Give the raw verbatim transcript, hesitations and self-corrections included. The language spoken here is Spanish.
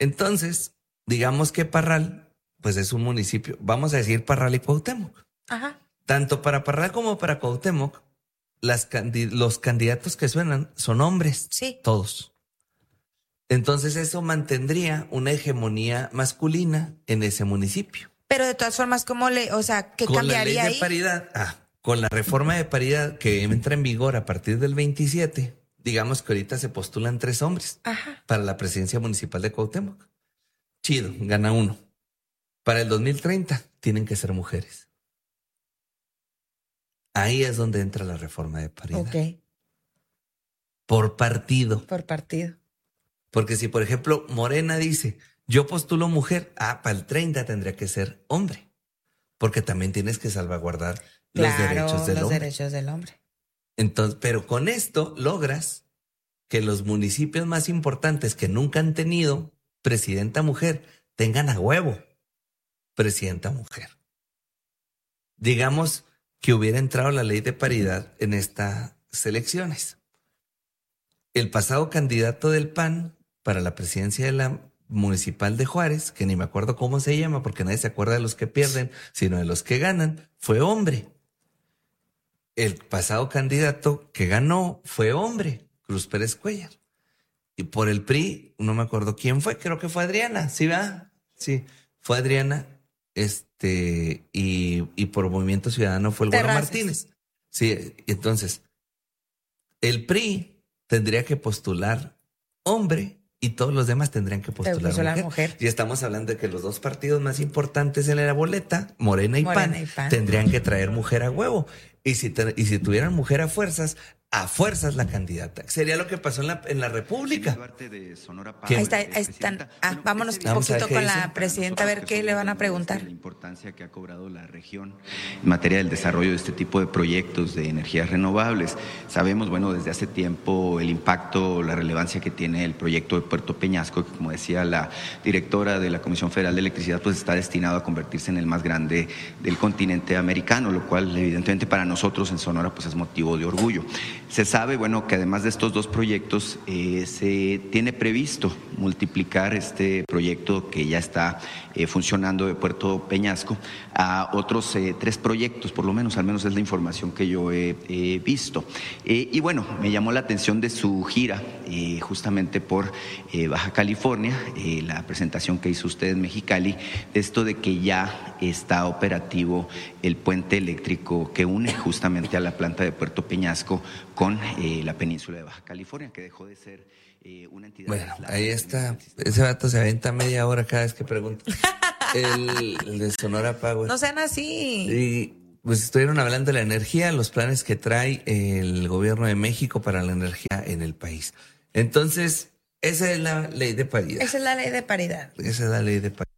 Entonces, digamos que Parral, pues es un municipio, vamos a decir Parral y Cuauhtémoc. Ajá. Tanto para Parral como para Cuauhtémoc, las candi- los candidatos que suenan son hombres. Sí. Todos. Entonces eso mantendría una hegemonía masculina en ese municipio. Pero de todas formas, ¿cómo le, o sea, qué Con la cambiaría ley de ahí? paridad, ah, con la reforma de paridad que entra en vigor a partir del veintisiete, digamos que ahorita se postulan tres hombres Ajá. para la presidencia municipal de Cuauhtémoc. Chido, gana uno. Para el dos mil treinta tienen que ser mujeres. Ahí es donde entra la reforma de paridad. Ok. Por partido. Por partido. Porque si, por ejemplo, Morena dice, yo postulo mujer, ah, para el treinta tendría que ser hombre. Porque también tienes que salvaguardar Claro, los derechos del los hombre. derechos del hombre. Entonces, pero con esto logras que los municipios más importantes que nunca han tenido presidenta mujer tengan a huevo presidenta mujer. Digamos que hubiera entrado la ley de paridad en estas elecciones. El pasado candidato del P A N para la presidencia de la municipal de Juárez, que ni me acuerdo cómo se llama porque nadie se acuerda de los que pierden, sino de los que ganan, fue hombre. El pasado candidato que ganó fue hombre, Cruz Pérez Cuellar. Y por el P R I, no me acuerdo quién fue, creo que fue Adriana, ¿sí va? Sí, fue Adriana, este, y, y por Movimiento Ciudadano fue el Güero Terrazas. Martínez. Sí, entonces, el P R I tendría que postular hombre y todos los demás tendrían que postular postular mujer. mujer. Y estamos hablando de que los dos partidos más importantes en la boleta, Morena y, Morena P A N, y P A N. tendrían que traer mujer a huevo. Y si, te- y si tuvieran mujer a fuerzas, a fuerzas la candidata. Sería lo que pasó en la, en la República. Ahí está, ahí están. Ah, vámonos un Vamos a ver poquito qué con dice. la presidenta a ver qué le van a preguntar. La importancia que ha cobrado la región en materia del desarrollo de este tipo de proyectos de energías renovables. Sabemos, bueno, desde hace tiempo el impacto, la relevancia que tiene el proyecto de Puerto Peñasco, que como decía la directora de la Comisión Federal de Electricidad, pues está destinado a convertirse en el más grande del continente americano, lo cual evidentemente para nosotros en Sonora pues es motivo de orgullo. Se sabe, bueno, que además de estos dos proyectos eh, se tiene previsto multiplicar este proyecto que ya está eh, funcionando de Puerto Peñasco a otros eh, tres proyectos, por lo menos, al menos es la información que yo he, he visto. Eh, y bueno, me llamó la atención de su gira eh, justamente por eh, Baja California, eh, la presentación que hizo usted en Mexicali, de esto de que ya está operativo el puente eléctrico que une justamente a la planta de Puerto Peñasco con eh, la península de Baja California, que dejó de ser eh, una entidad. Bueno, ahí está. Ese vato se aventa media hora cada vez que pregunta. El, el de Sonora Power. No sean así. Y pues estuvieron hablando de la energía, los planes que trae el gobierno de México para la energía en el país. Entonces, esa es la ley de paridad. Esa es la ley de paridad. Esa es la ley de paridad.